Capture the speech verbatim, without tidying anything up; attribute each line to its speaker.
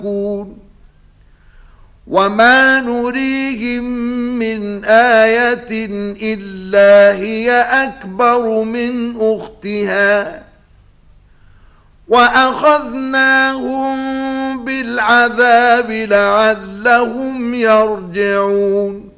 Speaker 1: يزكون وما نريهم من آية إلا هي أكبر من أختها وأخذناهم بالعذاب لعلهم يرجعون